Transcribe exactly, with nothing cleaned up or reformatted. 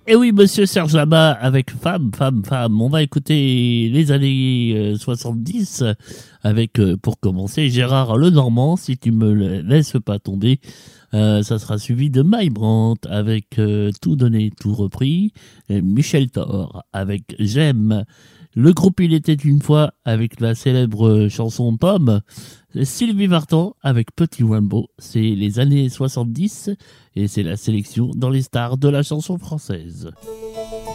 Et oui, monsieur Serge Lama, avec Femme, Femme, Femme. On va écouter les années euh, soixante-dix avec, euh, pour commencer, Gérard Lenormand, si tu me le laisses pas tomber. Euh, ça sera suivi de Mike Brandt avec euh, Tout donné, tout repris. Et Michel Thor avec J'aime. Le groupe Il était une fois avec la célèbre chanson Pomme. Sylvie Vartan avec Petit Wimbo. C'est les années soixante-dix et c'est la sélection dans les stars de la chanson française.